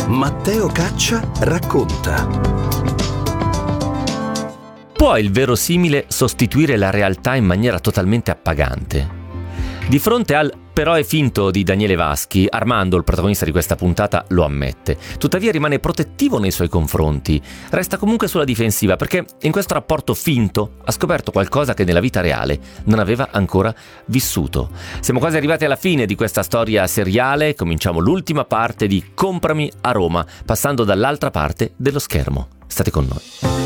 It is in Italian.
Matteo Caccia racconta. Può il verosimile sostituire la realtà in maniera totalmente appagante? Di fronte al però è finto di Daniele Vaschi, Armando, il protagonista di questa puntata, lo ammette. Tuttavia rimane protettivo nei suoi confronti. Resta comunque sulla difensiva perché in questo rapporto finto ha scoperto qualcosa che nella vita reale non aveva ancora vissuto. Siamo quasi arrivati alla fine di questa storia seriale. Cominciamo l'ultima parte di Comprami a Roma, passando dall'altra parte dello schermo. State con noi.